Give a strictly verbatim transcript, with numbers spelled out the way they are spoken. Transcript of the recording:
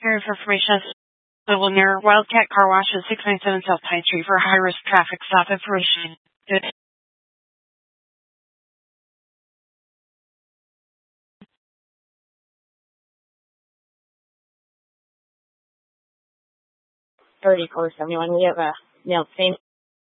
Here for information, level near Wildcat Car Wash at six ninety-seven South Pine Street for high-risk traffic stop information. Good. thirty-four seventy-one. We have a nailed same